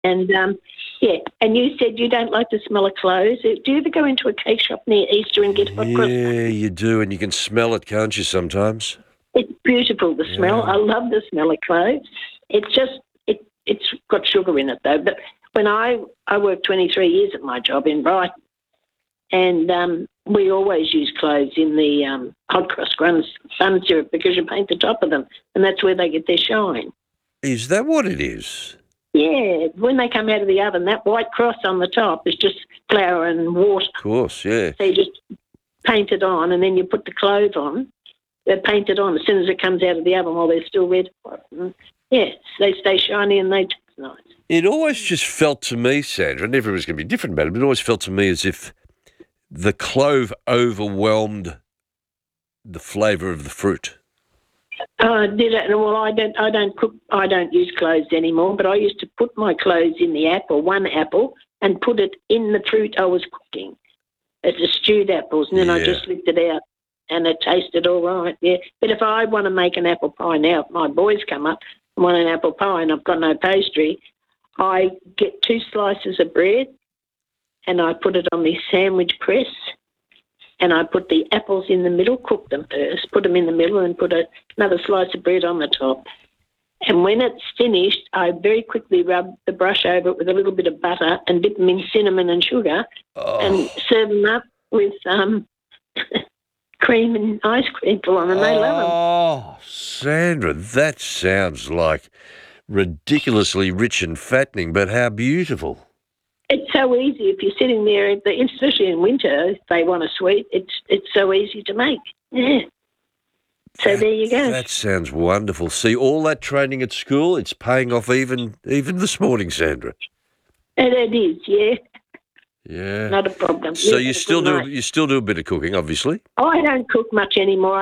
And, and you said you don't like the smell of clothes. Do you ever go into a cake shop near Easter and get hot cross? Yeah, you do, and you can smell it, can't you, sometimes? It's beautiful, the smell. I love the smell of clothes. It's just, it's got sugar in it, though. But when I worked 23 years at my job in Brighton, and we always use cloves in the hot cross bun syrup because you paint the top of them, and that's where they get their shine. Is that what it is? Yeah, when they come out of the oven, that white cross on the top is just flour and water. Of course, yeah. So you just paint it on, and then you put the clove on. They're painted on as soon as it comes out of the oven while they're still red. Yes, they stay shiny and they taste nice. It always just felt to me, Sandra, and everyone's going to be different about it, but it always felt to me as if the clove overwhelmed the flavour of the fruit. Oh, did it? Well, I don't cook. I don't use cloves anymore. But I used to put my cloves in the apple, one apple, and put it in the fruit I was cooking, as the stewed apples, and then I just licked it out, and it tasted all right. Yeah. But if I want to make an apple pie now, if my boys come up and want an apple pie, and I've got no pastry, I get 2 slices of bread, and I put it on the sandwich press. And I put the apples in the middle, cook them first, put them in the middle and put another slice of bread on the top. And when it's finished, I very quickly rub the brush over it with a little bit of butter and dip them in cinnamon and sugar and serve them up with cream and ice cream on them. They love them. Oh, Sandra, that sounds like ridiculously rich and fattening, but how beautiful. It's so easy if you're sitting there, especially in winter, if they want a sweet, it's so easy to make. Yeah. So there you go. That sounds wonderful. See, all that training at school, it's paying off even this morning, Sandra. And it is, yeah. Yeah. Not a problem. So yeah, you still do a bit of cooking, obviously? I don't cook much anymore.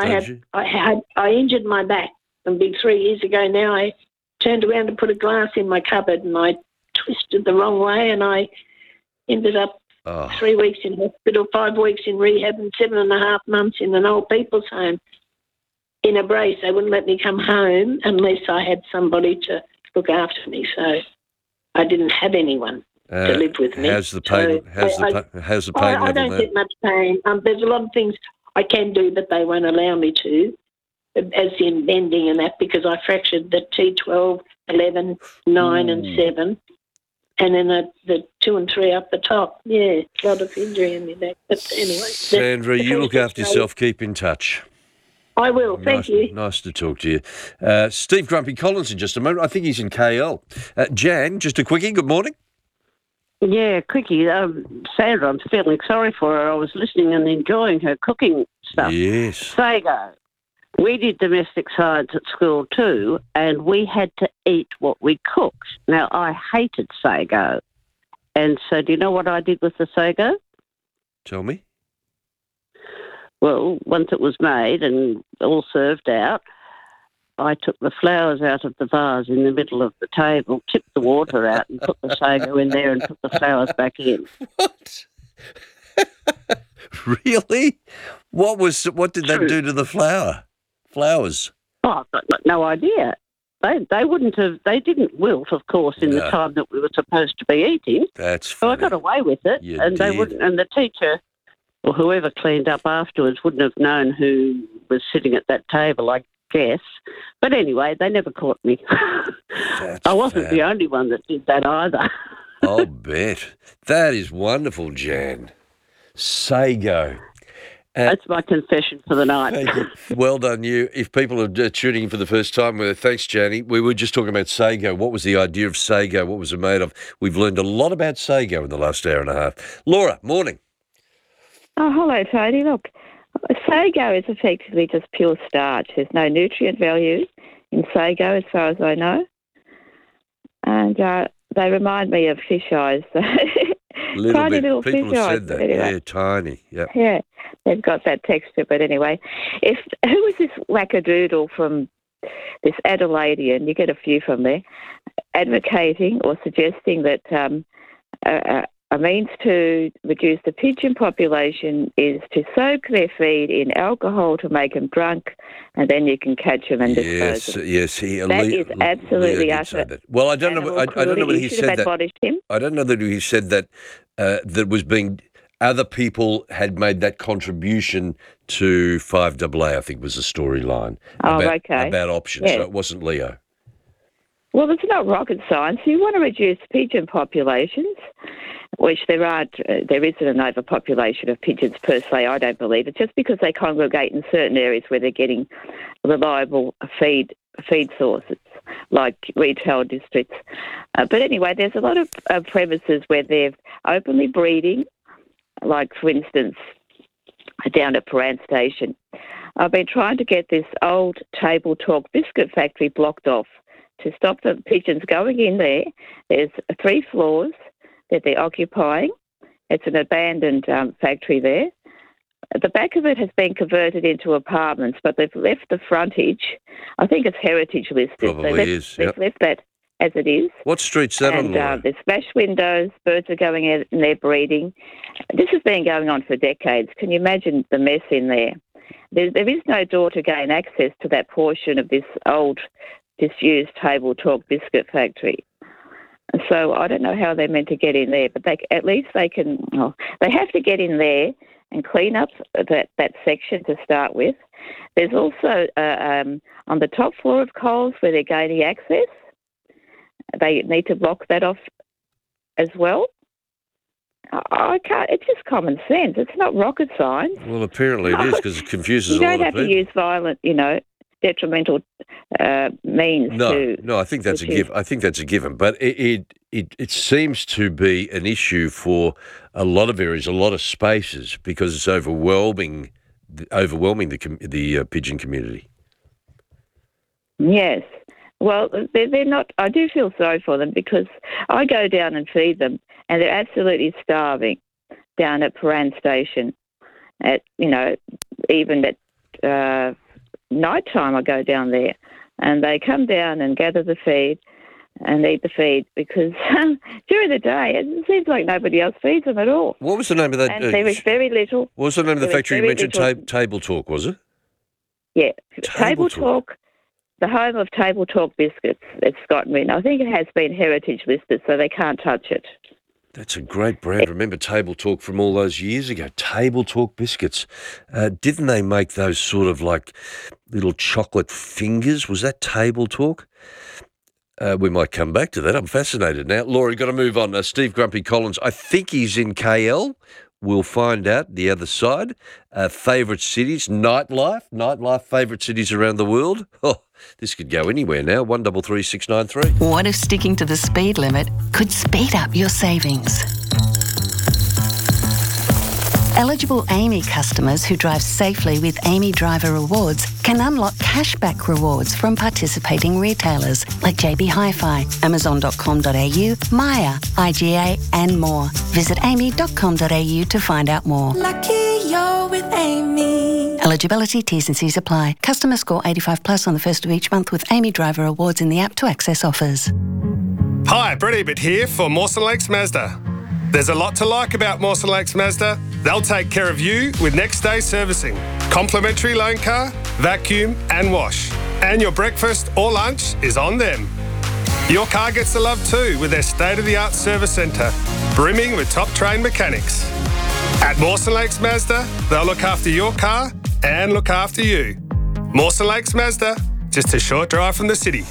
I injured my back a big 3 years ago now. I turned around to put a glass in my cupboard and I twisted the wrong way and I ended up 3 weeks in hospital, 5 weeks in rehab and 7.5 months in an old people's home in a brace. They wouldn't let me come home unless I had somebody to look after me. So I didn't have anyone to live with me. How's the pain? How's the pain level I don't get much pain. There's a lot of things I can do, but they won't allow me to, as in bending and that, because I fractured the T12, 11, 9 and 7. And then the 2 and 3 up the top. Yeah, a lot of injury in my back. But anyway. Sandra, you look after yourself. Keep in touch. I will. Thank you. Nice to talk to you. Steve Grumpy Collins in just a moment. I think he's in KL. Jan, just a quickie. Good morning. Yeah, quickie. Sandra, I'm feeling sorry for her. I was listening and enjoying her cooking stuff. Yes. Sago. We did domestic science at school too, and we had to eat what we cooked. Now, I hated sago. And so do you know what I did with the sago? Tell me. Well, once it was made and all served out, I took the flowers out of the vase in the middle of the table, tipped the water out and put the sago in there and put the flowers back in. What? Really? What did that do to the flowers? Oh, I've got no idea. They wouldn't have. They didn't wilt, of course, in the time that we were supposed to be eating. That's funny. So I got away with it, they wouldn't. And the teacher or whoever cleaned up afterwards wouldn't have known who was sitting at that table, I guess. But anyway, they never caught me. I wasn't the only one that did that either. I'll bet. That is wonderful, Jan. Sago. That's my confession for the night. Thank you. Well done, you. If people are tuning in for the first time, thanks, Janie. We were just talking about sago. What was the idea of sago? What was it made of? We've learned a lot about sago in the last hour and a half. Laura, morning. Oh, hello, Tony. Look, sago is effectively just pure starch. There's no nutrient value in sago as far as I know. And they remind me of fish eyes. Tiny little People fish have eyes. said that. Anyway. Yeah, tiny. Yep. Yeah, they've got that texture. But anyway, who was this wackadoodle from this Adelaidean? You get a few from there, advocating or suggesting that a means to reduce the pigeon population is to soak their feed in alcohol to make them drunk, and then you can catch them and dispose of them. Yes, That is absolutely utter. Well, I don't know whether he said that. Him. I don't know that he said that. That was being. Other people had made that contribution to 5AA, I think was the storyline. About options. Yeah. So it wasn't Leo. Well, it's not rocket science. You want to reduce pigeon populations, which there isn't an overpopulation of pigeons per se, I don't believe. It's just because they congregate in certain areas where they're getting reliable feed sources, like retail districts. But anyway, there's a lot of premises where they're openly breeding, like, for instance, down at Paran Station. I've been trying to get this old Table Talk biscuit factory blocked off to stop the pigeons going in there. There's 3 floors that they're occupying. It's an abandoned factory there. The back of it has been converted into apartments, but they've left the frontage. I think it's heritage listed. Probably They've left that as it is. What street's that on? There's smashed windows, birds are going out and they're breeding. This has been going on for decades. Can you imagine the mess in there? There is no door to gain access to that portion of this old, disused Table Talk biscuit factory. So I don't know how they're meant to get in there, but at least they can. Well, they have to get in there and clean up that section to start with. There's also on the top floor of Coles where they're gaining access. They need to block that off as well. I can't. It's just common sense. It's not rocket science. Well, apparently it is, because it confuses a lot of people. You don't have to use violent, detrimental means. No, I think that's a given. I think that's a given. But it seems to be an issue for a lot of areas, a lot of spaces, because it's overwhelming the pigeon community. Yes. Well, they're not. I do feel sorry for them because I go down and feed them, and they're absolutely starving down at Paran Station. Even at night time, I go down there, and they come down and gather the feed and eat the feed because during the day it seems like nobody else feeds them at all. What was the name of that? And there is very little. What was the name of the factory you mentioned? Table Talk, was it? Yeah, Table Talk. The home of Table Talk biscuits at Scott Wynn. I think it has been heritage listed, so they can't touch it. That's a great brand. Remember Table Talk from all those years ago? Table Talk biscuits. Didn't they make those sort of like little chocolate fingers? Was that Table Talk? We might come back to that. I'm fascinated now. Laura, got to move on. Steve Grumpy Collins, I think he's in KL. We'll find out the other side. Favourite cities, nightlife, favourite cities around the world. Oh, this could go anywhere now. 133 693. What if sticking to the speed limit could speed up your savings? Eligible AAMI customers who drive safely with AAMI Driver Rewards can unlock cashback rewards from participating retailers like JB Hi-Fi, Amazon.com.au, Maya, IGA and more. Visit aami.com.au to find out more. Lucky you're with AAMI. Eligibility, T's and C's apply. Customer score 85 plus on the first of each month with AAMI Driver Rewards in the app to access offers. Hi, Brett Ebert here for Mawson Lakes Mazda. There's a lot to like about Mawson Lakes Mazda. They'll take care of you with next day servicing, complimentary loan car, vacuum and wash. And your breakfast or lunch is on them. Your car gets the love too with their state-of-the-art service centre, brimming with top-trained mechanics. At Mawson Lakes Mazda, they'll look after your car and look after you. Mawson Lakes Mazda, just a short drive from the city.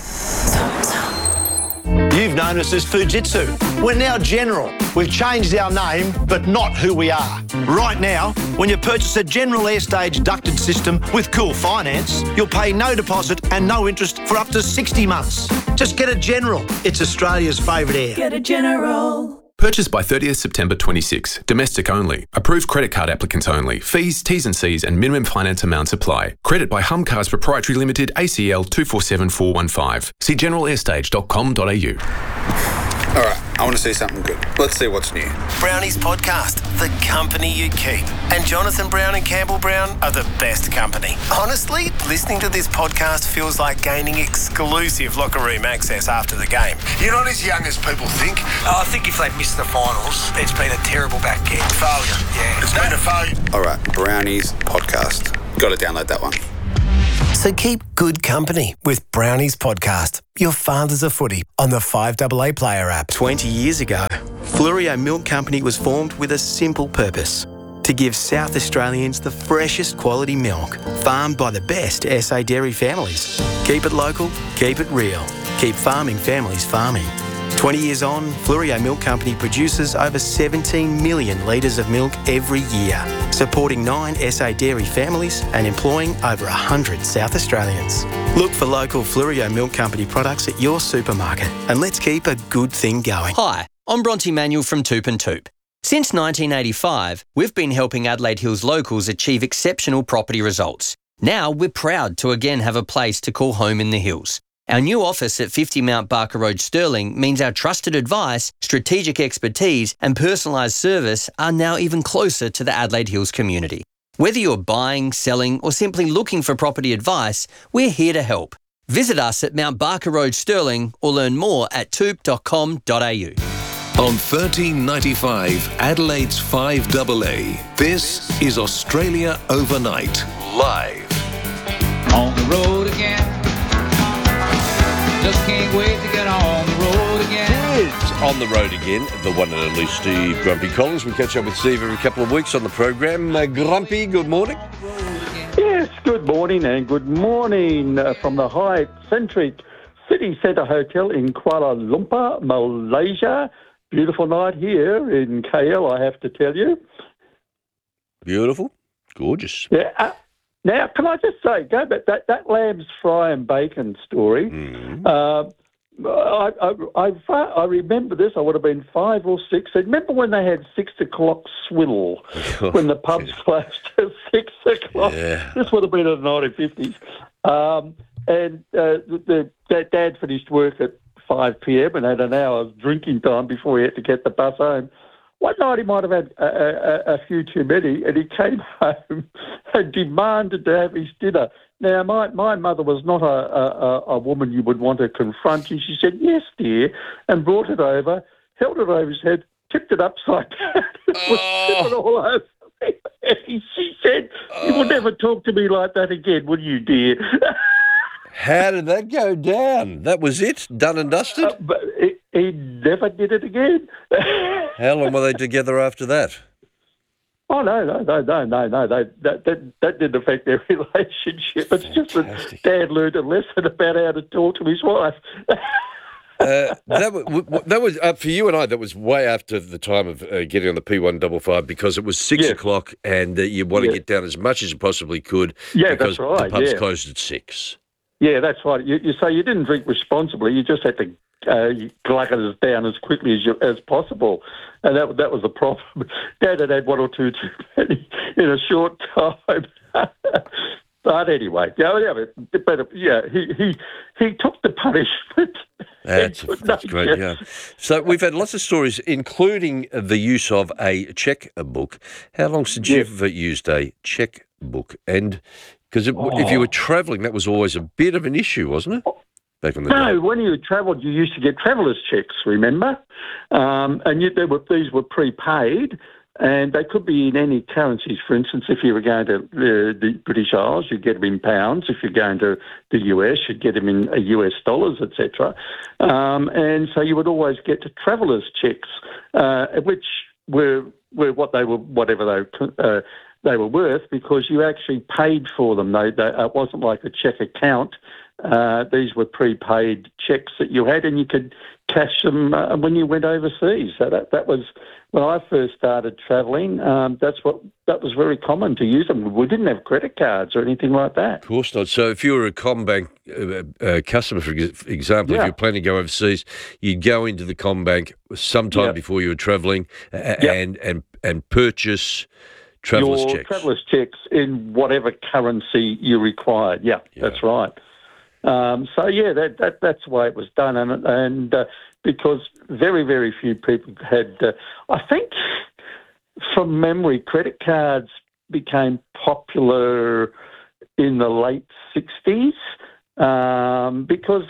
You've known us as Fujitsu. We're now General. We've changed our name, but not who we are. Right now, when you purchase a General Airstage ducted system with Cool Finance, you'll pay no deposit and no interest for up to 60 months. Just get a General. It's Australia's favourite air. Get a General. Purchased by 30th September 26. Domestic only. Approved credit card applicants only. Fees, T's and C's and minimum finance amounts apply. Credit by Humcars Proprietary Limited, ACL 247415. See generalairstage.com.au. All right. I want to see something good. Let's see what's new. Brownies Podcast, the company you keep. And Jonathan Brown and Campbell Brown are the best company. Honestly, listening to this podcast feels like gaining exclusive locker room access after the game. You're not as young as people think. I think if they've missed the finals, it's been a terrible back end. Failure, yeah. It's been a failure. All right, Brownies Podcast. Got to download that one. So keep good company with Brownies Podcast, your fathers of footy, on the 5AA Player app. 20 years ago, Fluorio Milk Company was formed with a simple purpose: to give South Australians the freshest quality milk, farmed by the best SA dairy families. Keep it local, keep it real. Keep farming families farming. 20 years on, Fluorio Milk Company produces over 17 million litres of milk every year, supporting 9 SA dairy families and employing over 100 South Australians. Look for local Fluorio Milk Company products at your supermarket, and let's keep a good thing going. Hi, I'm Bronte Manuel from Toop and Toop. Since 1985, we've been helping Adelaide Hills locals achieve exceptional property results. Now we're proud to again have a place to call home in the hills. Our new office at 50 Mount Barker Road, Stirling, means our trusted advice, strategic expertise and personalised service are now even closer to the Adelaide Hills community. Whether you're buying, selling or simply looking for property advice, we're here to help. Visit us at Mount Barker Road, Stirling, or learn more at toop.com.au. On 1395 Adelaide's 5AA, this is Australia Overnight, live. On the road again. Just can't wait to get on the road again. It's on the road again. The one and only Steve Grumpy Collins. We catch up with Steve every couple of weeks on the program. Grumpy, good morning. Yes, good morning, and good morning from the Hyatt-centric City Centre Hotel in Kuala Lumpur, Malaysia. Beautiful night here in KL, I have to tell you. Beautiful. Gorgeous. Yeah. Now, can I just say, go back, that lamb's fry and bacon story, I remember this, I would have been 5 or 6. I remember when they had 6 o'clock swill, when the pubs closed at 6 o'clock. Yeah. This would have been in the 1950s. That Dad finished work at 5 p.m. and had an hour's drinking time before he had to get the bus home. One night he might have had a few too many, and he came home and demanded to have his dinner. Now, my mother was not a woman you would want to confront. She said, "Yes, dear," and brought it over, held it over his head, tipped it upside down, was tipping all over me. And she said, "You will never talk to me like that again, will you, dear?" How did that go down? That was it? Done and dusted? But he never did it again. How long were they together after that? Oh, no. That didn't affect their relationship. It's just that Dad learned a lesson about how to talk to his wife. That was for you and I. That was way after the time of getting on the P155 because it was 6 o'clock and you want to get down as much as you possibly could. Yeah, because that's right. The pub's closed at 6. Yeah, that's right. You say you didn't drink responsibly. You just had to glug it down as quickly as possible, and that was the problem. Dad had 1 or 2 too many in a short time. But anyway, he took the punishment. That's great, yeah. So we've had lots of stories, including the use of a checkbook. How long since you've used a checkbook? And because if you were travelling, that was always a bit of an issue, wasn't it? Back in the day. When you travelled, you used to get travellers' checks, remember? And these were prepaid, and they could be in any currencies. For instance, if you were going to the British Isles, you'd get them in pounds. If you're going to the US, you'd get them in US dollars, etc. And so you would always get travellers' checks, which were what they were, whatever they were worth, because you actually paid for them. It wasn't like a check account. These were prepaid checks that you had, and you could cash them when you went overseas. So that was when I first started travelling. That was very common to use them. We didn't have credit cards or anything like that. Of course not. So if you were a CommBank customer, for example, if you're planning to go overseas, you'd go into the CommBank sometime before you were travelling and purchase travellers' checks. Your travellers' checks in whatever currency you required. Yeah, that's right. That's the way it was done, and because very, very few people had. I think, from memory, credit cards became popular in the late 60s because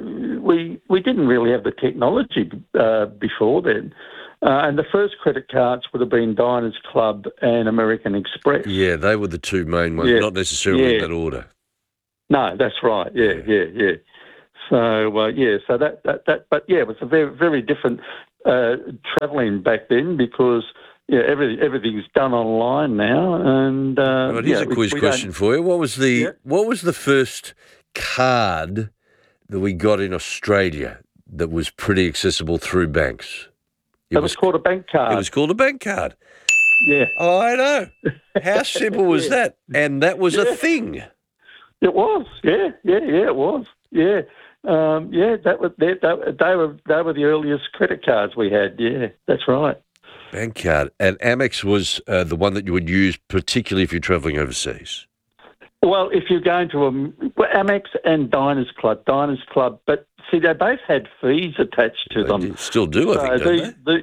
we didn't really have the technology before then. And the first credit cards would have been Diners Club and American Express. Yeah, they were the two main ones, not necessarily in that order. No, that's right. Yeah. So so that, but yeah, it was a very, very different travelling back then because everything's done online now. And right, here's a quiz question for you. What was the first card that we got in Australia that was pretty accessible through banks? It was called a bank card. It was called a bank card. Yeah. Oh, I know. How simple was that? And that was a thing. It was. Yeah, it was. Yeah. That was they were the earliest credit cards we had. Yeah, that's right. Bank card. And Amex was the one that you would use, particularly if you're travelling overseas. Well, if you're going to Amex and Diners Club, but see, they both had fees attached to them. They still do, I think, don't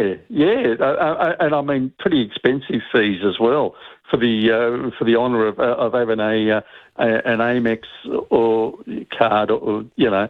they? And I mean, pretty expensive fees as well for the honour of having an Amex or card, or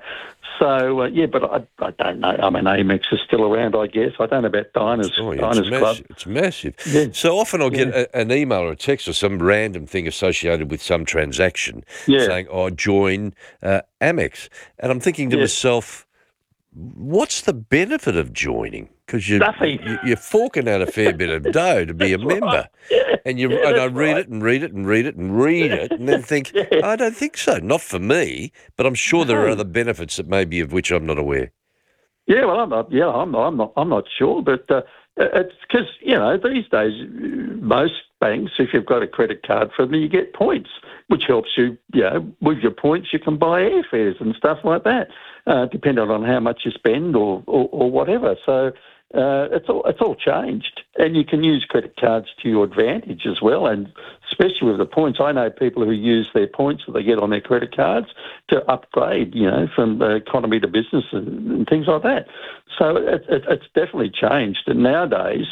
So but I don't know. I mean, Amex is still around, I guess. I don't know about Diners Club. It's massive. Yeah. So often I'll get an email or a text or some random thing associated with some transaction saying, join Amex. And I'm thinking to myself, what's the benefit of joining? Because you're forking out a fair bit of dough to be a member. Right. Yeah. And I read it and read it and read it and read it and then think, I don't think so. Not for me, but I'm sure there are other benefits that maybe of which I'm not aware. Yeah, well, I'm not sure, but it's because these days most banks, if you've got a credit card from them, you get points, which helps you. With your points, you can buy airfares and stuff like that, depending on how much you spend or whatever. So it's all changed, and you can use credit cards to your advantage as well, and especially with the points. I know people who use their points that they get on their credit cards to upgrade, from economy to business and things like that. So it's definitely changed, and nowadays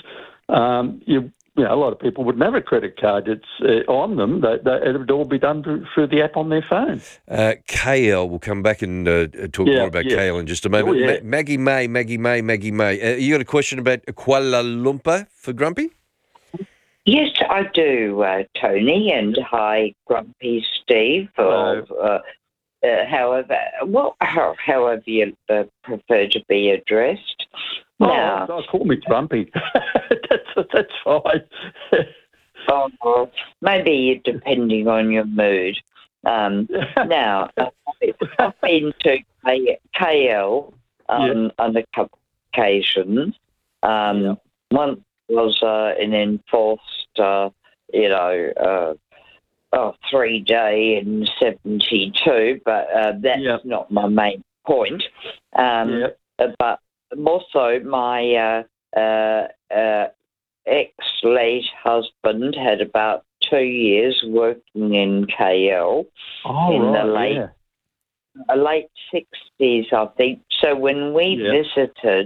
a lot of people wouldn't have a credit card. It's on them. It would all be done through the app on their phone. KL, we'll come back and talk more about KL in just a moment. Oh, yeah. Maggie May. You got a question about Kuala Lumpur for Grumpy? Yes, I do, Tony, and hi, Grumpy Steve. However you prefer to be addressed. Now, call me Grumpy. That's fine. Maybe depending on your mood. Now, I've been to KL on a couple of occasions. One was an enforced, 3-day in 72, but that's not my main point. But also, my ex-late husband had about 2 years working in KL the late 60s, I think. So when we visited,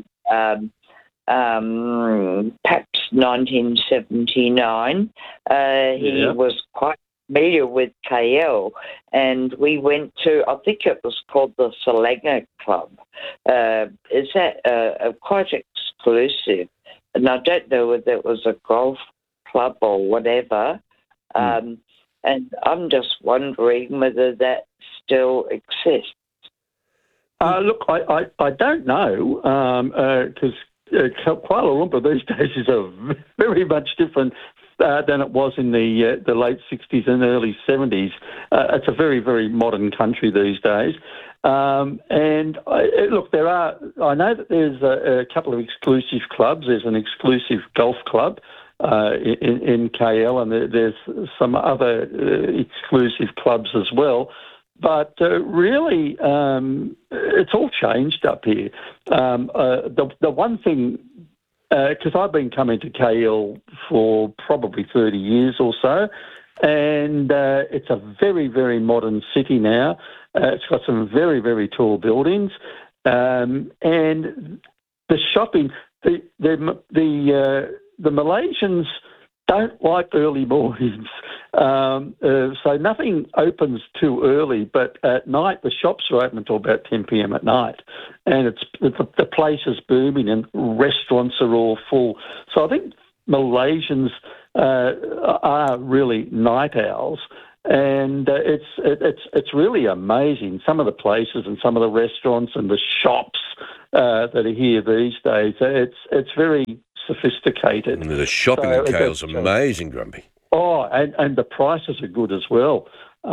perhaps 1979, he was quite familiar with KL, and we went to, I think it was called the Selangor Club. Is that quite exclusive? And I don't know whether it was a golf club or whatever. And I'm just wondering whether that still exists. Look, I don't know, because Kuala Lumpur these days is very much different than it was in the late 60s and early 70s. It's a very, very modern country these days. And look, I know that there's a couple of exclusive clubs. There's an exclusive golf club in KL, and there's some other exclusive clubs as well. But really, it's all changed up here. The one thing, because I've been coming to KL for probably 30 years or so, and it's a very, very modern city now. It's got some very, very tall buildings, and the shopping, the Malaysians don't like early mornings, so nothing opens too early. But at night, the shops are open until about 10 p.m. at night, and the place is booming, and restaurants are all full. So I think Malaysians are really night owls. And it's really amazing. Some of the places and some of the restaurants and the shops that are here these days. It's very sophisticated. And the shopping in KL's amazing, Grumpy. Oh, and the prices are good as well.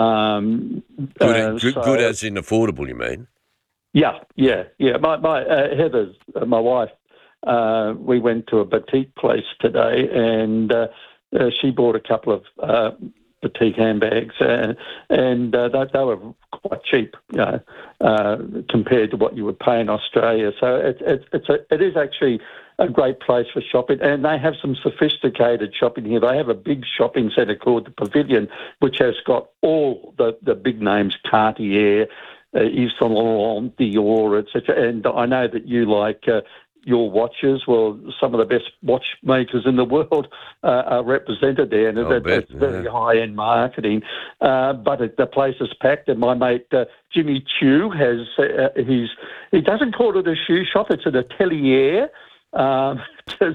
Good as in affordable, you mean? Yeah. My Heather's my wife. We went to a boutique place today, and she bought a couple of boutique handbags, and they were quite cheap, compared to what you would pay in Australia. So it is actually a great place for shopping, and they have some sophisticated shopping here. They have a big shopping centre called the Pavilion, which has got all the big names: Cartier, Yves Saint Laurent, Dior, etc. And I know that you like your watches. Well, some of the best watchmakers in the world are represented there, and it's very high-end marketing. But the place is packed, and my mate Jimmy Chu has he doesn't call it a shoe shop; it's an atelier. He's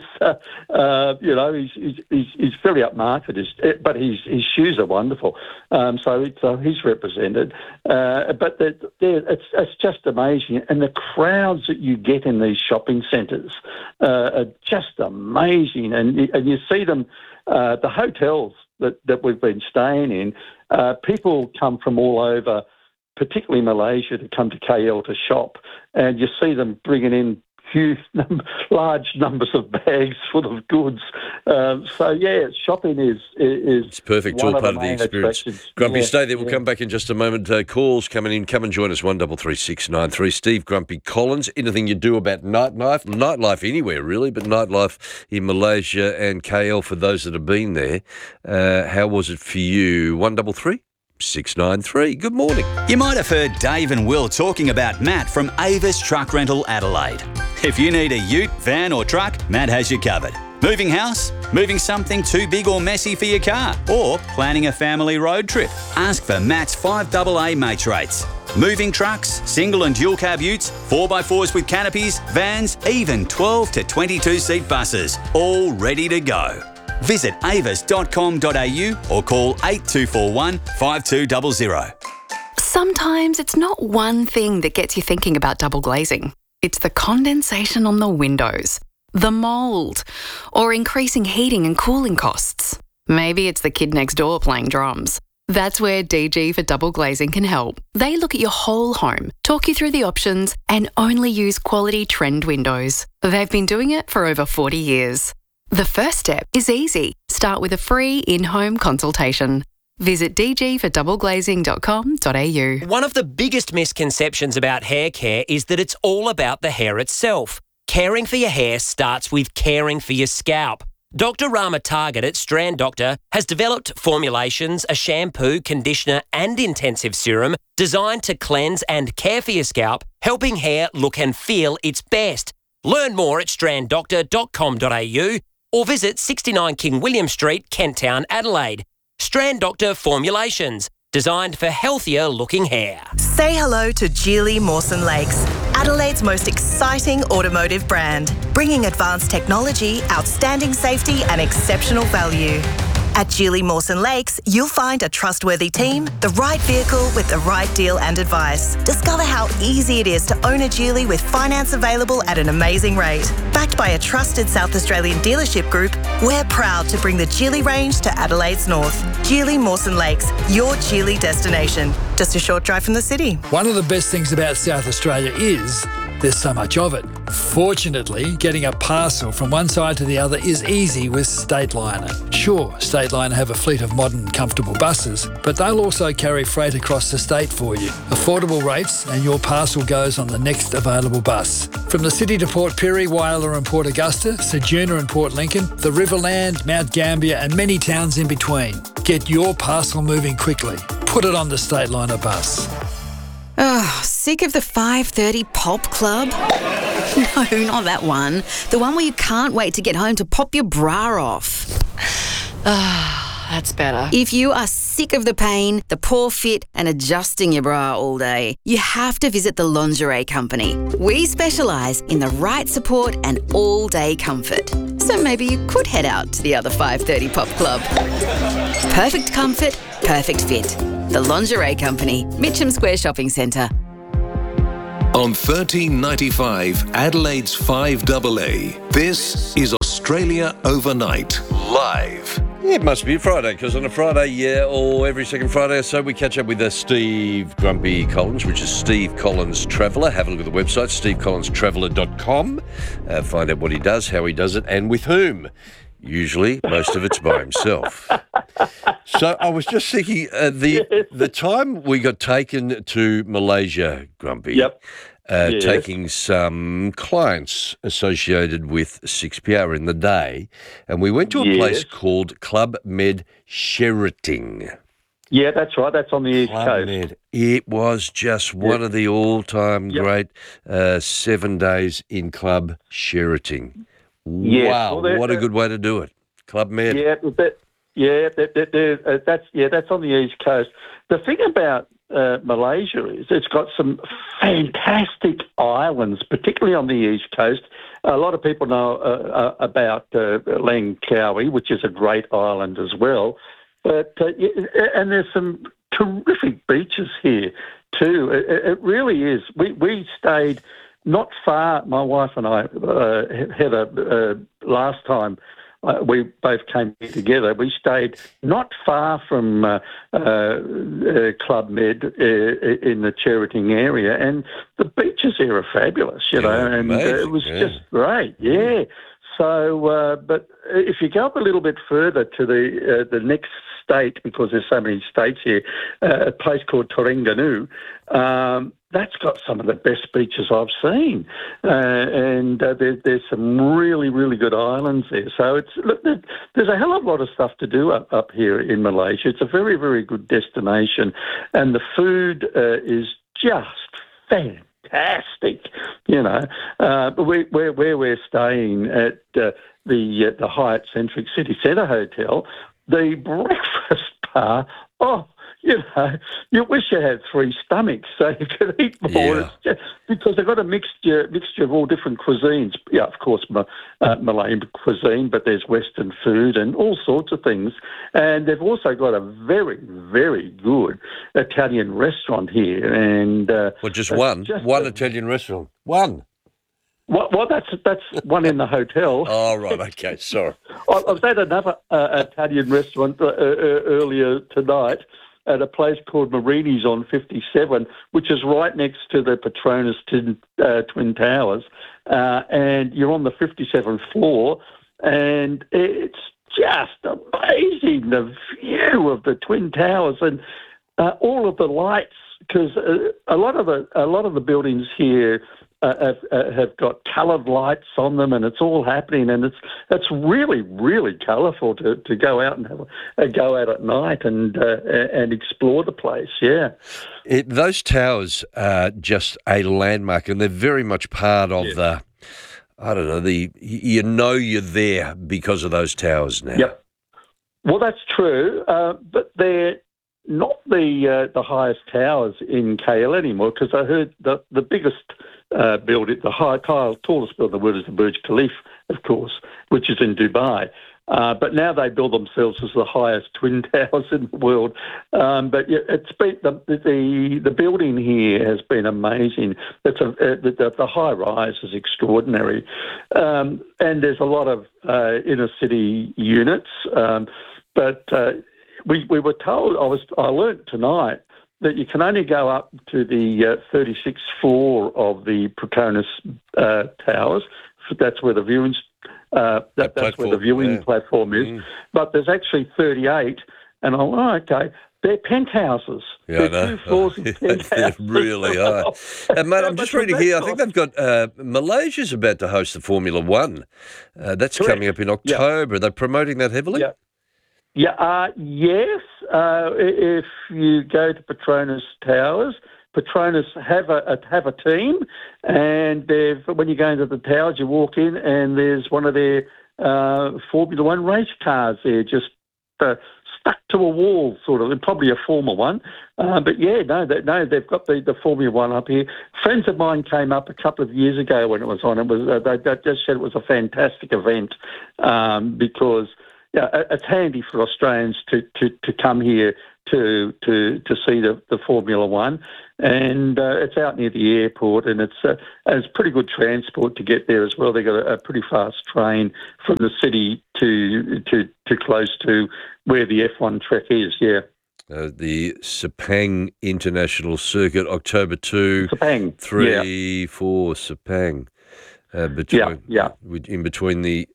very upmarket, but his shoes are wonderful. So he's represented. But it's just amazing, and the crowds that you get in these shopping centres are just amazing. And you see them, the hotels that we've been staying in. People come from all over, particularly Malaysia, to come to KL to shop, and you see them bringing in large numbers of bags full of goods. Shopping is it's perfect. It's all part of the experience. Grumpy, stay there. We'll come back in just a moment. Calls coming in. Come and join us. 133693. Steve Grumpy Collins. Anything you do about nightlife anywhere really, but nightlife in Malaysia and KL for those that have been there. How was it for you? 133693. Good morning. You might have heard Dave and Will talking about Matt from Avis Truck Rental Adelaide. If you need a ute, van or truck, Matt has you covered. Moving house? Moving something too big or messy for your car? Or planning a family road trip? Ask for Matt's 5AA mates rates. Moving trucks, single and dual cab utes, 4x4s with canopies, vans, even 12 to 22 seat buses. All ready to go. Visit avis.com.au or call 8241 5200. Sometimes it's not one thing that gets you thinking about double glazing. It's the condensation on the windows, the mould, or increasing heating and cooling costs. Maybe it's the kid next door playing drums. That's where DG for Double Glazing can help. They look at your whole home, talk you through the options, and only use quality trend windows. They've been doing it for over 40 years. The first step is easy. Start with a free in-home consultation. Visit dgfordoubleglazing.com.au. One of the biggest misconceptions about hair care is that it's all about the hair itself. Caring for your hair starts with caring for your scalp. Dr. Rama Target at Strand Doctor has developed formulations, a shampoo, conditioner and intensive serum designed to cleanse and care for your scalp, helping hair look and feel its best. Learn more at stranddoctor.com.au or visit 69 King William Street, Kent Town, Adelaide. Strand Doctor Formulations, designed for healthier looking hair. Say hello to Geely Mawson Lakes, Adelaide's most exciting automotive brand, bringing advanced technology, outstanding safety and exceptional value. At Geely Mawson Lakes, you'll find a trustworthy team, the right vehicle with the right deal and advice. Discover how easy it is to own a Geely with finance available at an amazing rate. Backed by a trusted South Australian dealership group, we're proud to bring the Geely range to Adelaide's north. Geely Mawson Lakes, your Geely destination. Just a short drive from the city. One of the best things about South Australia is there's so much of it. Fortunately, getting a parcel from one side to the other is easy with Stateliner. Sure, Stateliner have a fleet of modern, comfortable buses, but they'll also carry freight across the state for you. Affordable rates, and your parcel goes on the next available bus. From the city to Port Pirie, Whyalla and Port Augusta, Ceduna and Port Lincoln, the Riverland, Mount Gambier and many towns in between. Get your parcel moving quickly. Put it on the Stateliner bus. Oh, sick of the 5:30 pulp club? No, not that one. The one where you can't wait to get home to pop your bra off. That's better. If you are sick of the pain, the poor fit and adjusting your bra all day, you have to visit the Lingerie Company. We specialise in the right support and all-day comfort. So maybe you could head out to the other 5:30 Pop Club. Perfect comfort, perfect fit. The Lingerie Company, Mitcham Square Shopping Centre. On 1395 Adelaide's 5AA, this is Australia Overnight, live. Yeah, it must be Friday, because on a Friday, or every second Friday or so, we catch up with Steve Grumpy Collins, which is Steve Collins Traveller. Have a look at the website, stevecollinstraveller.com. Find out what he does, how he does it, and with whom. Usually, most of it's by himself. So I was just thinking, the time we got taken to Malaysia, Grumpy, Yep. taking some clients associated with 6PR in the day, and we went to a place called Club Med Sheraton. Yeah, that's right. That's on the East Club Coast. Med. It was just one of the all-time great 7 days in Club Sheraton. Yes. Wow, Well, what a good way to do it. Club Med. Yeah, that's on the East Coast. The thing about Malaysia is it's got some fantastic islands, particularly on the East Coast. A lot of people know about Langkawi, which is a great island as well. But and there's some terrific beaches here too. It really is. We stayed not far. My wife and I had last time. We both came here together. We stayed not far from Club Med in the Sheraton area, and the beaches here are fabulous, you know, and it was just great, yeah. So, but if you go up a little bit further to the next state, because there's so many states here, a place called Terengganu, that's got some of the best beaches I've seen, and there's some really, really good islands there. So there's a hell of a lot of stuff to do up here in Malaysia. It's a very, very good destination, and the food is just fantastic. You know, where we're staying at the Hyatt Centric City Centre Hotel, the breakfast bar. Oh, you know, you wish you had 3 stomachs so you could eat more. Yeah. It's just, because they've got a mixture of all different cuisines. Yeah, of course, Malayan cuisine, but there's Western food and all sorts of things. And they've also got a very, very good Italian restaurant here. And just one Italian restaurant. One. Well, that's one in the hotel. Oh, right, okay, sorry. I was at another Italian restaurant earlier tonight at a place called Marini's on 57, which is right next to the Petronas Twin Towers. And you're on the 57th floor, and it's just amazing, the view of the Twin Towers and all of the lights, because a lot of the buildings here have got coloured lights on them, and it's all happening, and it's really, really colourful to go out and have a go out at night and explore the place. Yeah, those towers are just a landmark, and they're very much part of the. I don't know. You're there because of those towers now. Yep. Well, that's true, but they're not the highest towers in KL anymore, because I heard the biggest building, tallest building in the world is the Burj Khalifa, of course, which is in Dubai. But now they build themselves as the highest twin towers in the world. But yeah, it's been the building here has been amazing. It's the high rise is extraordinary, and there's a lot of inner city units. But we were told, I learnt tonight that you can only go up to the 36th floor of the Petronas Towers. That's where the viewing platform is. But there's actually 38, and I'm okay. They're penthouses. Yeah, they're 2 floors of penthouses. They really are. And mate, I'm just reading here. I think they've got Malaysia's about to host the Formula One. That's Correct. coming up in October. Yeah. They're promoting that heavily. Yeah. Yeah, yes. If you go to Petronas Towers, Petronas have a team, and when you go into the towers, you walk in and there's one of their Formula One race cars there, just stuck to a wall, sort of, and probably a former one. But yeah, they've got the Formula One up here. Friends of mine came up a couple of years ago when it was on. It was they just said it was a fantastic event because it's handy for Australians to come here to see the Formula One, and it's out near the airport, and it's pretty good transport to get there as well. They got a pretty fast train from the city to close to where the F1 track is. Yeah. The Sepang International Circuit, October 2, Sepang. 3, 4, Sepang. In between the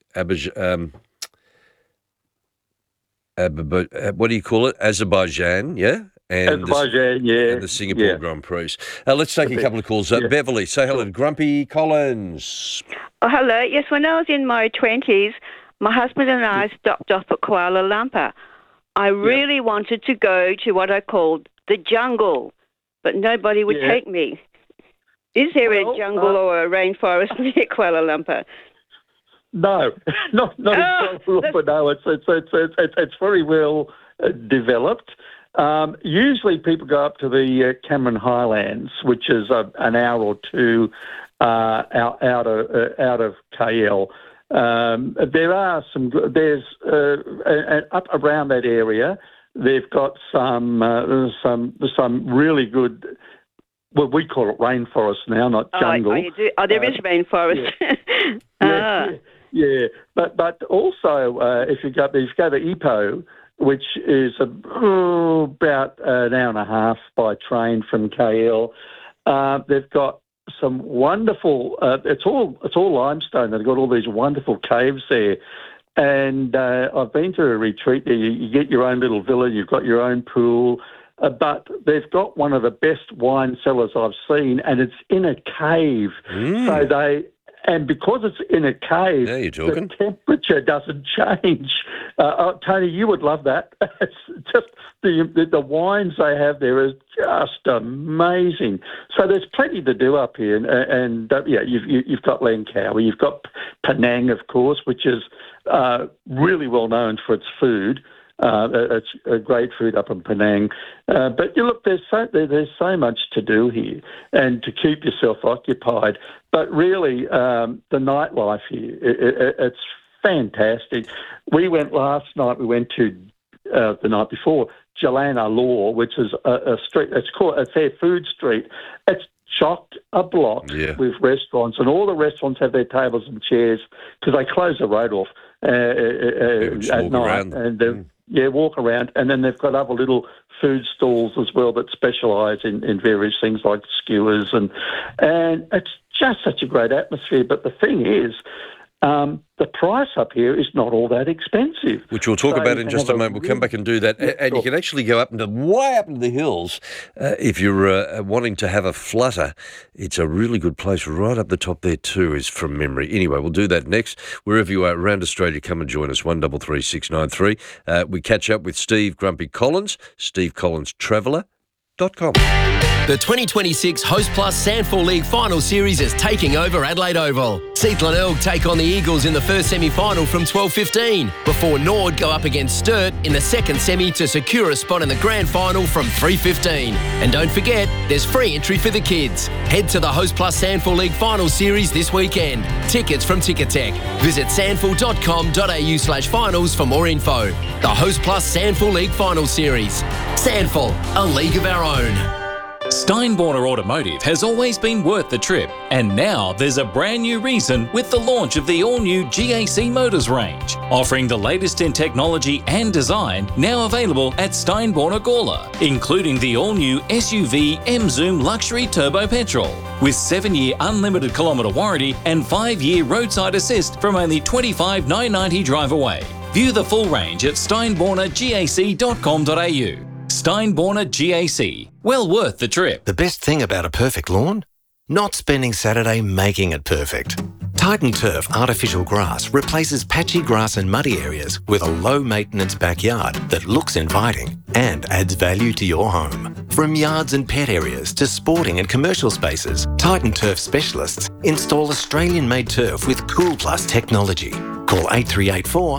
what do you call it? Azerbaijan, yeah? And Azerbaijan, and the Singapore Grand Prix. Let's take a couple of calls. Beverly, say hello to Grumpy Collins. Oh, hello. Yes, when I was in my 20s, my husband and I stopped off at Kuala Lumpur. I really wanted to go to what I called the jungle, but nobody would take me. Is there a jungle or a rainforest near Kuala Lumpur? No, not in Kuala Lumpur. No, it's very well developed. Usually, people go up to the Cameron Highlands, which is an hour or two out of KL. There are there's up around that area. They've got some really good. Well, we call it rainforest now, not jungle. There is rainforest. Yeah. But also if you go to Ipoh, which is about an hour and a half by train from KL, they've got some wonderful. It's all limestone. They've got all these wonderful caves there, and I've been to a retreat there. You get your own little villa. You've got your own pool. But they've got one of the best wine cellars I've seen, and it's in a cave. And because it's in a cave, the temperature doesn't change. Tony, you would love that. It's just the wines they have there is just amazing. So there's plenty to do up here, and you've got Langkawi, you've got Penang, of course, which is really well known for its food. It's a great food up in Penang. But you look, there's so much to do here and to keep yourself occupied. But really, the nightlife here, it's fantastic. We went last night, we went to the night before, Jalan Alor, which is a street, it's called a fair food street. It's chocked a block with restaurants, and all the restaurants have their tables and chairs because they close the road off at night. And walk around, and then they've got other little food stalls as well that specialise in various things like skewers, and it's just such a great atmosphere. But the thing is, the price up here is not all that expensive. Which we'll talk about in just a moment. We'll come back and do that. And you can actually go way up into the hills if you're wanting to have a flutter. It's a really good place right up the top there too, is from memory. Anyway, we'll do that next. Wherever you are around Australia, come and join us, 133693. We catch up with Steve Grumpy Collins, SteveCollinsTraveller.com. The 2026 Host Plus Sandford League Final Series is taking over Adelaide Oval. Seath Glenelg take on the Eagles in the first semi-final from 12:15, before Nord go up against Sturt in the second semi to secure a spot in the grand final from 3:15. And don't forget, there's free entry for the kids. Head to the Host Plus Sandford League Final Series this weekend. Tickets from Ticketek. Visit sandford.com.au/finals for more info. The Host Plus Sandford League Final Series. Sandford, a league of our own. Steinborner Automotive has always been worth the trip, and now there's a brand new reason with the launch of the all-new GAC Motors range, offering the latest in technology and design, now available at Steinborner Gawler, including the all-new SUV M-Zoom Luxury Turbo Petrol, with 7-year unlimited kilometre warranty and 5-year roadside assist from only $25,990 drive away. View the full range at steinbornergac.com.au. Steinborner GAC. Well worth the trip. The best thing about a perfect lawn? Not spending Saturday making it perfect. Titan Turf artificial grass replaces patchy grass and muddy areas with a low-maintenance backyard that looks inviting and adds value to your home. From yards and pet areas to sporting and commercial spaces, Titan Turf specialists install Australian-made turf with Cool Plus technology. Call 8384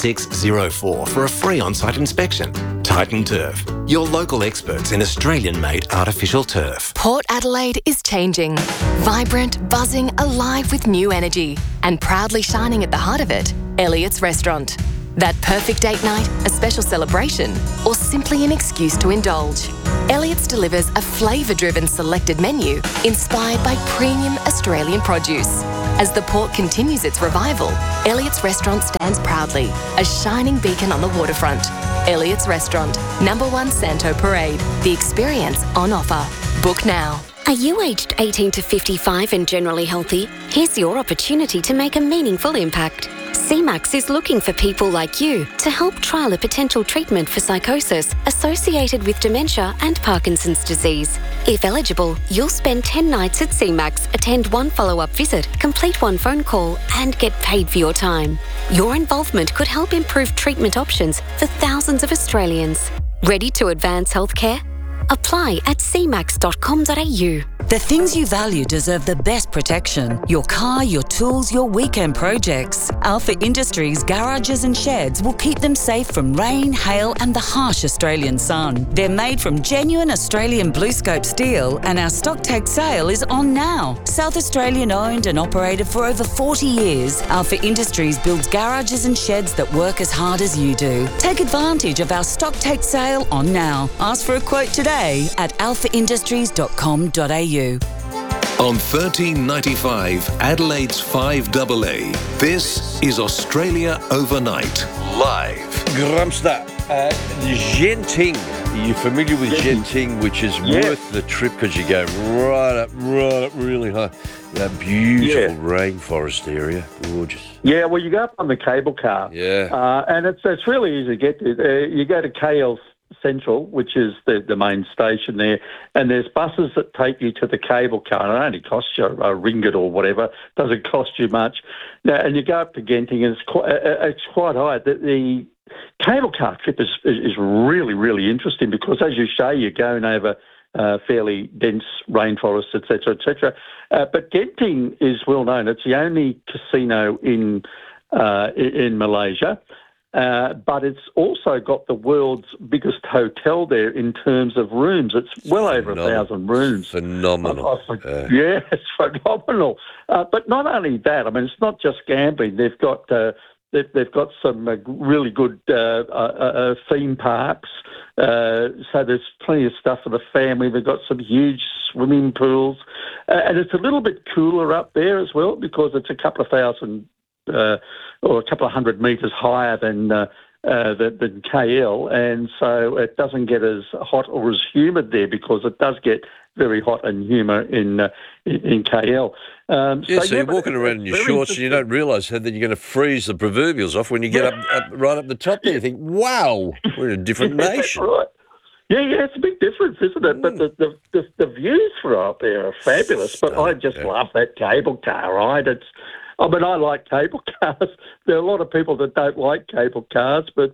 8604 for a free on-site inspection. Titan Turf, your local experts in Australian-made artificial turf. Port Adelaide is changing. Vibrant, buzzing, alive with new energy. And proudly shining at the heart of it, Elliott's Restaurant. That perfect date night, a special celebration, or simply an excuse to indulge. Elliott's delivers a flavour-driven selected menu inspired by premium Australian produce. As the port continues its revival, Elliott's Restaurant stands proudly, a shining beacon on the waterfront. Elliott's Restaurant, number 1 Santo Parade. The experience on offer. Book now. Are you aged 18 to 55 and generally healthy? Here's your opportunity to make a meaningful impact. CMAX is looking for people like you to help trial a potential treatment for psychosis associated with dementia and Parkinson's disease. If eligible, you'll spend 10 nights at CMAX, attend 1 follow-up visit, complete 1 phone call, and get paid for your time. Your involvement could help improve treatment options for thousands of Australians. Ready to advance healthcare? Apply at cmax.com.au. The things you value deserve the best protection. Your car, your tools, your weekend projects. Alpha Industries garages and sheds will keep them safe from rain, hail and the harsh Australian sun. They're made from genuine Australian BlueScope steel and our stock take sale is on now. South Australian owned and operated for over 40 years, Alpha Industries builds garages and sheds that work as hard as you do. Take advantage of our stock take sale on now. Ask for a quote today at alphaindustries.com.au. On 1395 Adelaide's 5AA, this is Australia Overnight, live. Grumster, Genting. Are you familiar with Genting, which is worth the trip because you go right up really high. That beautiful rainforest area. Gorgeous. Yeah, well, you go up on the cable car. Yeah. And it's really easy to get to. You go to KL Central, which is the main station there, and there's buses that take you to the cable car. It only costs you a ringgit or whatever. Doesn't cost you much. Now, and you go up to Genting, and it's quite high. The cable car trip is really, really interesting because, as you say, you're going over fairly dense rainforests, etc., etc. But Genting is well known. It's the only casino in Malaysia. But it's also got the world's biggest hotel there in terms of rooms. It's well over 1,000 rooms. Phenomenal. Yeah, it's phenomenal. But not only that, I mean, it's not just gambling. They've got some really good theme parks. So there's plenty of stuff for the family. They've got some huge swimming pools. And it's a little bit cooler up there as well because it's a couple of thousand or a couple of 100 metres higher than KL, and so it doesn't get as hot or as humid there because it does get very hot and humid in KL. So you're walking around in your shorts and you don't realise that you're going to freeze the proverbials off when you get up right up the top there. You think, wow, we're in a different nation. Right. Yeah, it's a big difference, isn't it? But the views for up there are fabulous. But I just love that cable car ride. I like cable cars. There are a lot of people that don't like cable cars, but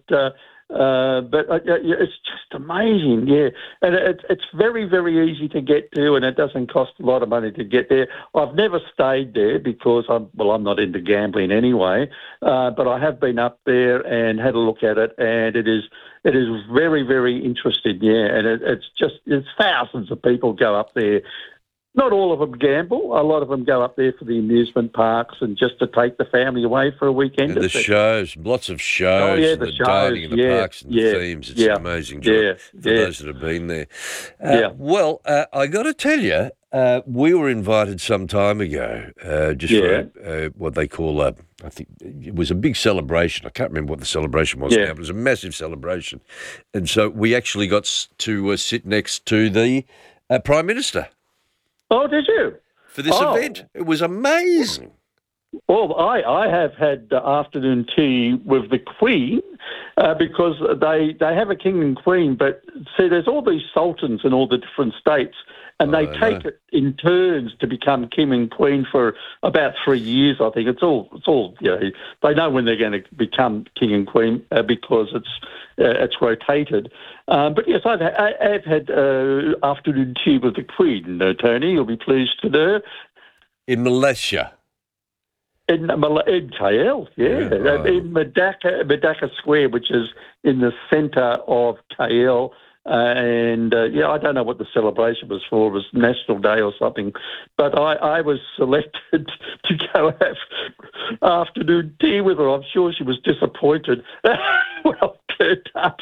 it's just amazing, yeah. And it's very, very easy to get to, and it doesn't cost a lot of money to get there. I've never stayed there because I'm not into gambling anyway, but I have been up there and had a look at it, and it is very, very interesting, yeah. And it's thousands of people go up there. Not all of them gamble. A lot of them go up there for the amusement parks and just to take the family away for a weekend. And the shows, lots of shows. Oh, yeah, the dining and the parks and the themes. It's an amazing job for those that have been there. Well, I got to tell you, we were invited some time ago for what they call I think it was a big celebration. I can't remember what the celebration was now, but it was a massive celebration. And so we actually got to sit next to the Prime Minister. Oh, did you? For this event. It was amazing. Well, I have had afternoon tea with the Queen because they have a king and queen, but see, there's all these sultans in all the different states, And they take it in turns to become king and queen for about 3 years, I think. It's all they know when they're going to become king and queen because it's rotated. But yes, I've had afternoon tea with the Queen, Tony. You'll be pleased to know. In Malaysia? In KL, in Madaka Square, which is in the centre of KL. I don't know what the celebration was for. It was National Day or something. But I was selected to go have afternoon tea with her. I'm sure she was disappointed. Well, turned up.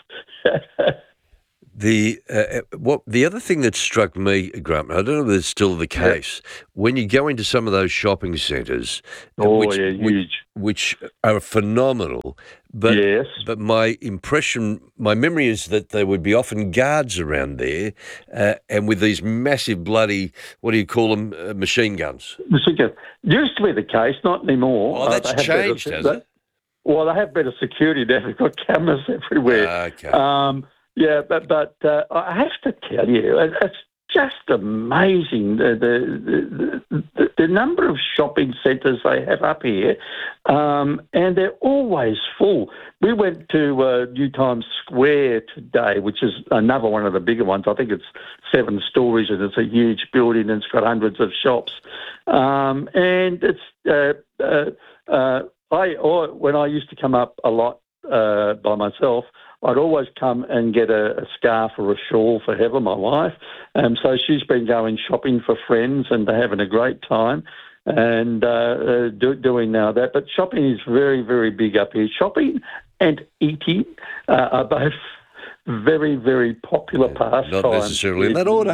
The other thing that struck me, Grump, I don't know if it's still the case, when you go into some of those shopping centres, which are phenomenal, but my memory is that there would be often guards around there, and with these massive bloody, what do you call them, machine guns? Machine guns. Used to be the case, not anymore. Oh, that's changed, has it? Well, they have better security now. They've got cameras everywhere. Okay. But I have to tell you, it's just amazing the number of shopping centres they have up here, and they're always full. We went to New Times Square today, which is another one of the bigger ones. I think it's 7 stories and it's a huge building and it's got hundreds of shops. And it's when I used to come up a lot by myself, I'd always come and get a scarf or a shawl for Heather, my wife. So she's been going shopping for friends and they're having a great time and doing now that. But shopping is very, very big up here. Shopping and eating are both very, very popular pastimes. Not necessarily in that order.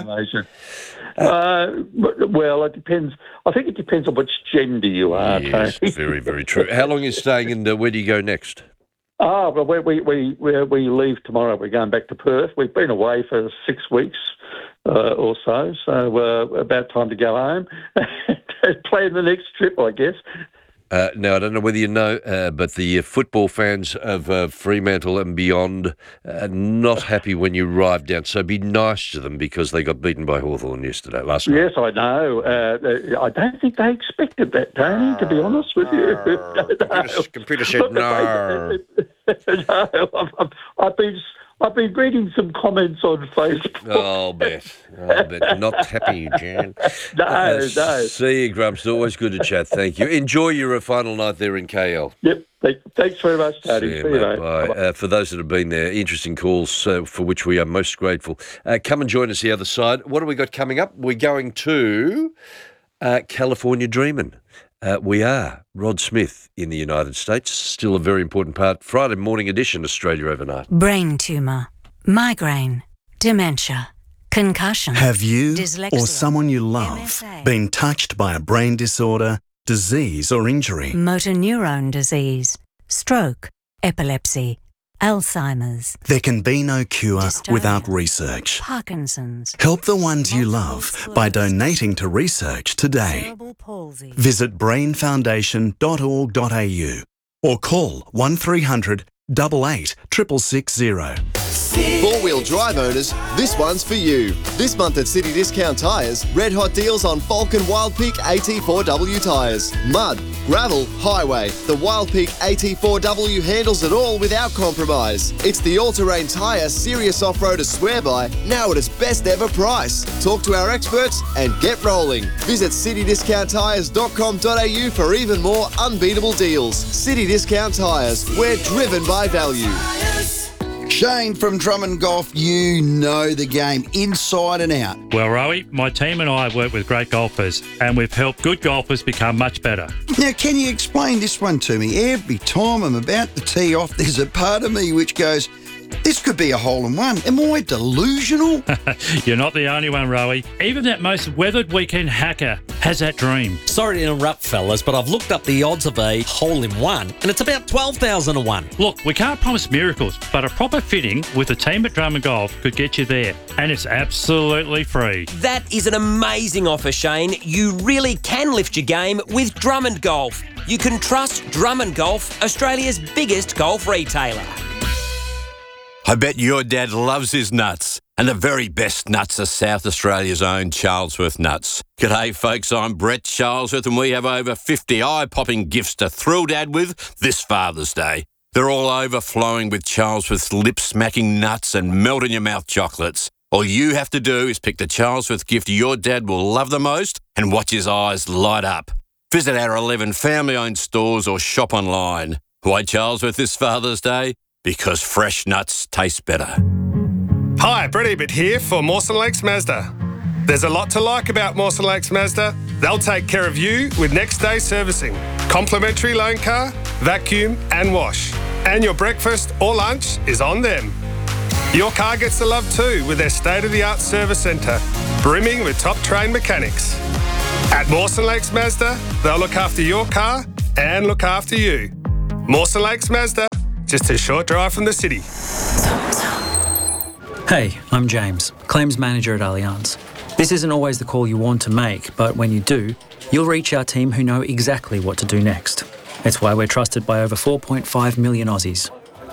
Well, it depends. I think it depends on which gender you are. Yes, very, very true. How long are you staying and where do you go next? Oh, well, we leave tomorrow. We're going back to Perth. We've been away for 6 weeks or so about time to go home and plan the next trip, I guess. Now, I don't know whether you know, but the football fans of Fremantle and beyond are not happy when you arrive down. So be nice to them because they got beaten by Hawthorn last night. Yes, I know. I don't think they expected that, Tony, to be honest with you. Computer said no. No, I've been reading some comments on Facebook. Oh, I bet. Not happy, Jan. No. See you, Grumps. Always good to chat. Thank you. Enjoy your final night there in KL. Yep. Thanks very much, Tony. See you, mate. Bye. For those that have been there, interesting calls for which we are most grateful. Come and join us the other side. What have we got coming up? We're going to California Dreamin'. We are Rod Smith in the United States. Still a very important part. Friday morning edition, Australia Overnight. Brain tumour, migraine, dementia, concussion. Have you dyslexia, or someone you love MSA, been touched by a brain disorder, disease or injury? motor neurone disease, stroke, epilepsy, Alzheimer's. There can be no cure without research. Parkinson's. Help the ones you love by donating to research today. Visit brainfoundation.org.au or call 1300 88 660. Four-wheel drive owners, this one's for you. This month at City Discount Tyres, red hot deals on Falcon Wildpeak AT4W tyres. Mud, gravel, highway. The Wildpeak AT4W handles it all without compromise. It's the all-terrain tyre serious off-roader swear by, now at its best ever price. Talk to our experts and get rolling. Visit citydiscounttyres.com.au for even more unbeatable deals. City Discount Tyres, we're driven by value. Shane from Drummond Golf, you know the game inside and out. Well, Rowie, my team and I have worked with great golfers and we've helped good golfers become much better. Now, can you explain this one to me? Every time I'm about to tee off, there's a part of me which goes, this could be a hole-in-one. Am I delusional? You're not the only one, Rowie. Even that most weathered weekend hacker has that dream. Sorry to interrupt, fellas, but I've looked up the odds of a hole-in-one, and it's about 12,000 to 1. Look, we can't promise miracles, but a proper fitting with the team at Drummond Golf could get you there, and it's absolutely free. That is an amazing offer, Shane. You really can lift your game with Drummond Golf. You can trust Drummond Golf, Australia's biggest golf retailer. I bet your dad loves his nuts. And the very best nuts are South Australia's own Charlesworth nuts. G'day folks, I'm Brett Charlesworth and we have over 50 eye-popping gifts to thrill Dad with this Father's Day. They're all overflowing with Charlesworth's lip-smacking nuts and melt-in-your-mouth chocolates. All you have to do is pick the Charlesworth gift your dad will love the most and watch his eyes light up. Visit our 11 family-owned stores or shop online. Why Charlesworth this Father's Day? Because fresh nuts taste better. Hi, Brett Ebert here for Mawson Lakes Mazda. There's a lot to like about Mawson Lakes Mazda. They'll take care of you with next day servicing, complimentary loan car, vacuum and wash. And your breakfast or lunch is on them. Your car gets the love too with their state-of-the-art service centre, brimming with top-trained mechanics. At Mawson Lakes Mazda, they'll look after your car and look after you. Mawson Lakes Mazda, just a short drive from the city. Hey, I'm James, Claims Manager at Allianz. This isn't always the call you want to make, but when you do, you'll reach our team who know exactly what to do next. It's why we're trusted by over 4.5 million Aussies.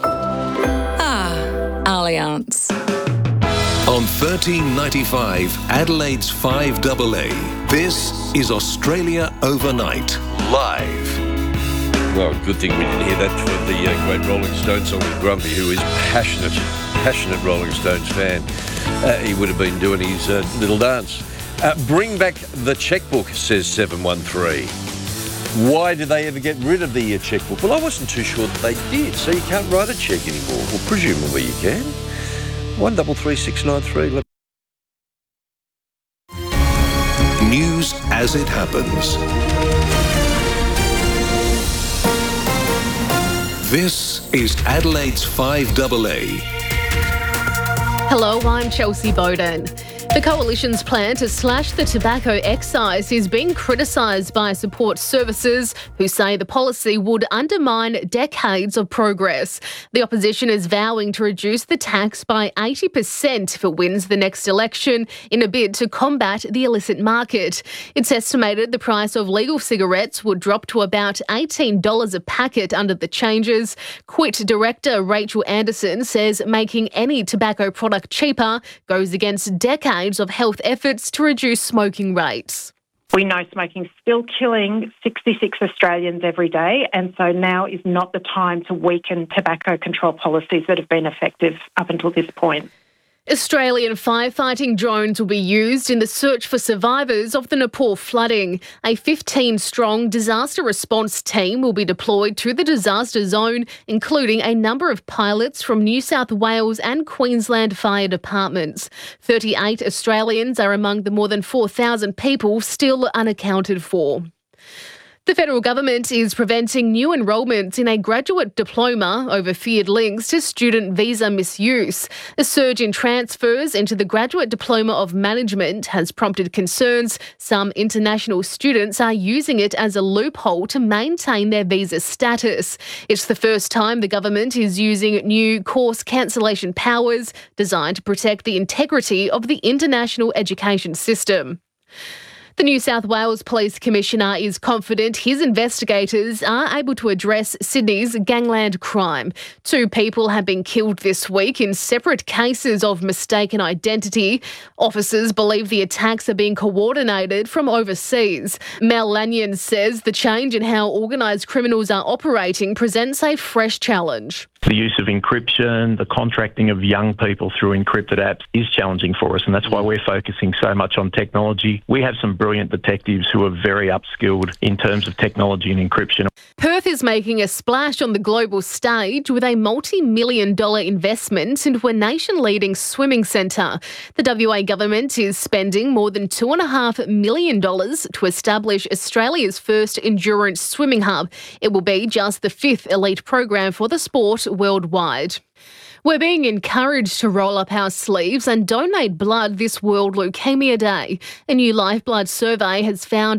Allianz. On 1395 Adelaide's 5AA, this is Australia Overnight, live. Well, good thing we didn't hear that for the great Rolling Stones song with Grumpy, who is passionate Rolling Stones fan. He would have been doing his little dance. Bring back the checkbook, says 713. Why did they ever get rid of the checkbook? Well, I wasn't too sure that they did, so you can't write a cheque anymore. Well, presumably you can. 133693. News as it happens. This is Adelaide's 5AA. Hello, I'm Chelsea Bowden. The Coalition's plan to slash the tobacco excise is being criticised by support services who say the policy would undermine decades of progress. The opposition is vowing to reduce the tax by 80% if it wins the next election in a bid to combat the illicit market. It's estimated the price of legal cigarettes would drop to about $18 a packet under the changes. Quit director Rachel Anderson says making any tobacco product cheaper goes against decades of health efforts to reduce smoking rates. We know smoking's still killing 66 Australians every day, and so now is not the time to weaken tobacco control policies that have been effective up until this point. Australian firefighting drones will be used in the search for survivors of the Nepal flooding. A 15-strong disaster response team will be deployed to the disaster zone, including a number of pilots from New South Wales and Queensland fire departments. 38 Australians are among the more than 4,000 people still unaccounted for. The federal government is preventing new enrolments in a graduate diploma over feared links to student visa misuse. A surge in transfers into the graduate diploma of management has prompted concerns some international students are using it as a loophole to maintain their visa status. It's the first time the government is using new course cancellation powers designed to protect the integrity of the international education system. The New South Wales Police Commissioner is confident his investigators are able to address Sydney's gangland crime. 2 people have been killed this week in separate cases of mistaken identity. Officers believe the attacks are being coordinated from overseas. Mel Lanyon says the change in how organised criminals are operating presents a fresh challenge. The use of encryption, the contracting of young people through encrypted apps is challenging for us, and that's why we're focusing so much on technology. We have some brilliant detectives who are very upskilled in terms of technology and encryption. Perth is making a splash on the global stage with a multi-million-dollar investment into a nation-leading swimming centre. The WA government is spending more than $2.5 million to establish Australia's first endurance swimming hub. It will be just the 5th elite program for the sport worldwide. We're being encouraged to roll up our sleeves and donate blood this World Leukaemia Day. A new Lifeblood survey has found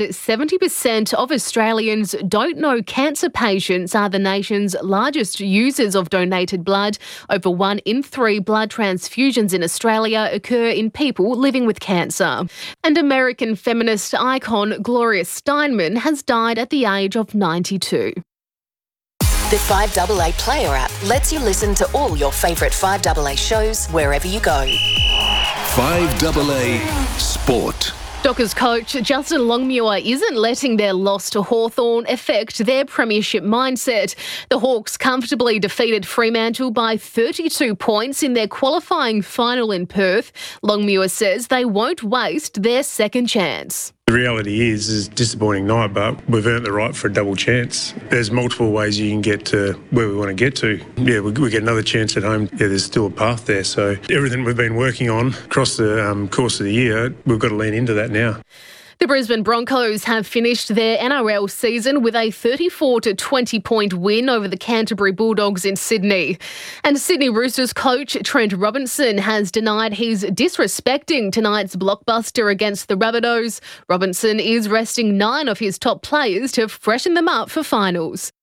70% of Australians don't know cancer patients are the nation's largest users of donated blood. Over 1 in 3 blood transfusions in Australia occur in people living with cancer. And American feminist icon Gloria Steinem has died at the age of 92. The 5AA Player app lets you listen to all your favourite 5AA shows wherever you go. 5AA Sport. Dockers coach Justin Longmuir isn't letting their loss to Hawthorn affect their premiership mindset. The Hawks comfortably defeated Fremantle by 32 points in their qualifying final in Perth. Longmuir says they won't waste their second chance. The reality is it's a disappointing night, but we've earned the right for a double chance. There's multiple ways you can get to where we want to get to. Yeah, we get another chance at home. Yeah, there's still a path there. So everything we've been working on across the course of the year, we've got to lean into that now. The Brisbane Broncos have finished their NRL season with a 34-20 point win over the Canterbury Bulldogs in Sydney. And Sydney Roosters coach Trent Robinson has denied he's disrespecting tonight's blockbuster against the Rabbitohs. Robinson is resting 9 of his top players to freshen them up for finals.